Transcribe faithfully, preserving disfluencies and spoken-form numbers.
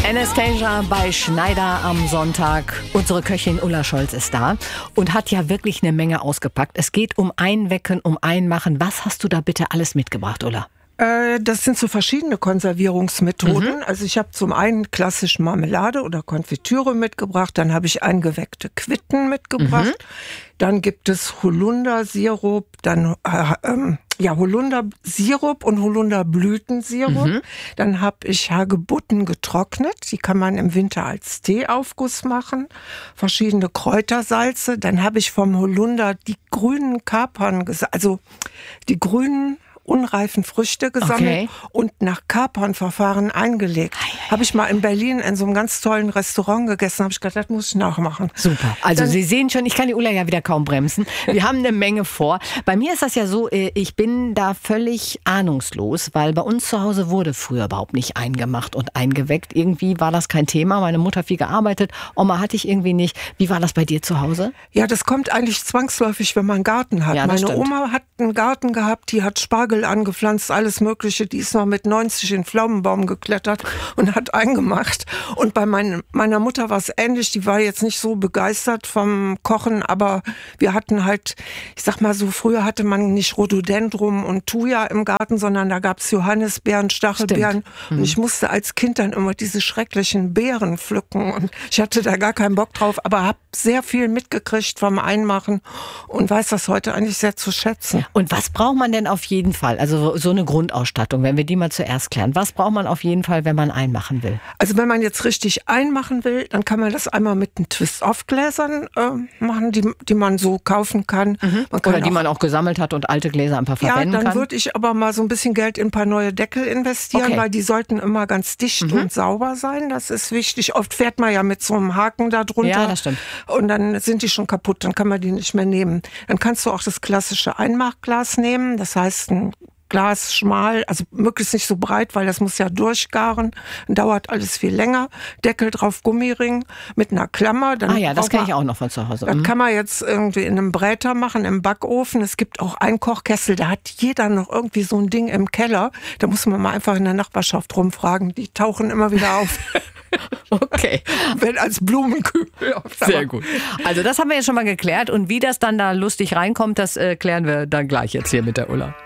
Anastasia bei Schneider am Sonntag. Unsere Köchin Ulla Scholz ist da und hat ja wirklich eine Menge ausgepackt. Es geht um Einwecken, um Einmachen. Was hast du da bitte alles mitgebracht, Ulla? Äh, das sind so verschiedene Konservierungsmethoden. Mhm. Also ich habe zum einen klassisch Marmelade oder Konfitüre mitgebracht, dann habe ich eingeweckte Quitten mitgebracht, mhm. Dann gibt es Holundersirup, dann äh, ähm, ja Holundersirup und Holunderblütensirup. Mhm. Dann habe ich Hagebutten getrocknet, die kann man im Winter als Teeaufguss machen. Verschiedene Kräutersalze. Dann habe ich vom Holunder die grünen Kapern, also die grünen unreifen Früchte gesammelt, okay, und nach Kapernverfahren eingelegt. Habe ich mal in Berlin in so einem ganz tollen Restaurant gegessen, habe ich gedacht, das muss ich nachmachen. Super. Also Dann, Sie sehen schon, ich kann die Ulla ja wieder kaum bremsen. Wir haben eine Menge vor. Bei mir ist das ja so, ich bin da völlig ahnungslos, weil bei uns zu Hause wurde früher überhaupt nicht eingemacht und eingeweckt. Irgendwie war das kein Thema. Meine Mutter hat viel gearbeitet, Oma hatte ich irgendwie nicht. Wie war das bei dir zu Hause? Ja, das kommt eigentlich zwangsläufig, wenn man einen Garten hat. Ja, Meine stimmt. Oma hat einen Garten gehabt, die hat Spargel angepflanzt, alles Mögliche. Die ist noch mit neunzig in den Pflaumenbaum geklettert und hat eingemacht. Und bei mein, meiner Mutter war es ähnlich. Die war jetzt nicht so begeistert vom Kochen, aber wir hatten halt, ich sag mal so, früher hatte man nicht Rhododendron und Thuja im Garten, sondern da gab es Johannisbeeren, Stachelbeeren. Hm. Und ich musste als Kind dann immer diese schrecklichen Beeren pflücken. Und ich hatte da gar keinen Bock drauf, aber habe sehr viel mitgekriegt vom Einmachen und weiß das heute eigentlich sehr zu schätzen. Und was braucht man denn auf jeden Fall? Also so eine Grundausstattung, wenn wir die mal zuerst klären. Was braucht man auf jeden Fall, wenn man einmachen will? Also wenn man jetzt richtig einmachen will, dann kann man das einmal mit den Twist-Off-Gläsern äh, machen, die, die man so kaufen kann. Mhm. Man kann Oder die auch, man auch gesammelt hat und alte Gläser einfach verwenden kann. Ja, dann würde ich aber mal so ein bisschen Geld in ein paar neue Deckel investieren, okay, weil die sollten immer ganz dicht mhm. und sauber sein. Das ist wichtig. Oft fährt man ja mit so einem Haken da drunter. Ja, das stimmt. Und dann sind die schon kaputt, dann kann man die nicht mehr nehmen. Dann kannst du auch das klassische Einmachglas nehmen. Das heißt, ein Glas schmal, also möglichst nicht so breit, weil das muss ja durchgaren. Dann dauert alles viel länger. Deckel drauf, Gummiring mit einer Klammer. Dann ah ja, das kenne ich auch noch von zu Hause. Das mhm. kann man jetzt irgendwie in einem Bräter machen, im Backofen. Es gibt auch einen Kochkessel, da hat jeder noch irgendwie so ein Ding im Keller. Da muss man mal einfach in der Nachbarschaft rumfragen. Die tauchen immer wieder auf. Okay. Wenn als Blumenkübel. Sehr gut. Also das haben wir jetzt schon mal geklärt. Und wie das dann da lustig reinkommt, das äh, klären wir dann gleich jetzt hier mit der Ulla.